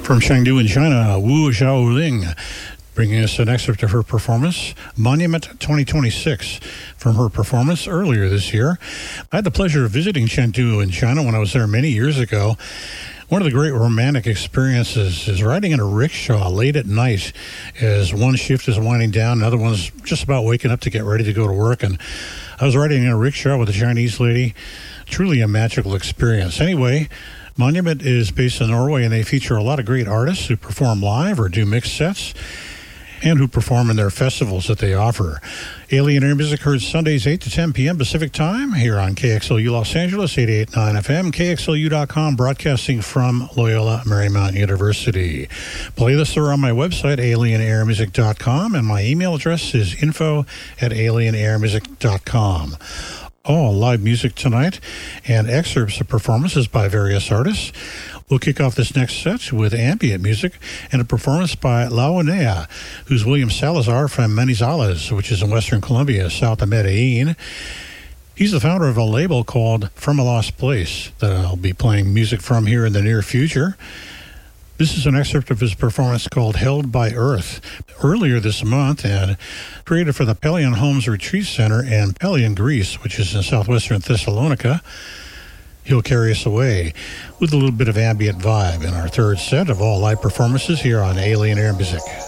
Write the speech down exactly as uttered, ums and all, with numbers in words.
From Chengdu in China, Wu Xiaoling, bringing us an excerpt of her performance, Monument twenty twenty-six, from her performance earlier this year. I had the pleasure of visiting Chengdu in China when I was there many years ago. One of the great romantic experiences is riding in a rickshaw late at night as one shift is winding down, another one's just about waking up to get ready to go to work. And I was riding in a rickshaw with a Chinese lady. Truly a magical experience. Anyway, Monument is based in Norway, and they feature a lot of great artists who perform live or do mixed sets and who perform in their festivals that they offer. Alien Air Music heard Sundays eight to ten p.m. Pacific Time here on K X L U Los Angeles, eighty-eight point nine F M, K X L U dot com, broadcasting from Loyola Marymount University. Playlists are on my website, alien air music dot com, and my email address is info at alien air music dot com. All live music tonight and excerpts of performances by various artists. We'll kick off this next set with ambient music and a performance by Laonea, who's William Salazar from Manizales, which is in Western Colombia, south of Medellin. He's the founder of a label called From a Lost Place that I'll be playing music from here in the near future. This is an excerpt of his performance called Held by Earth, earlier this month, and created for the Pelion Homes Retreat Center in Pelion, Greece, which is in southwestern Thessalonica. He'll carry us away with a little bit of ambient vibe in our third set of all live performances here on Alien Air Music.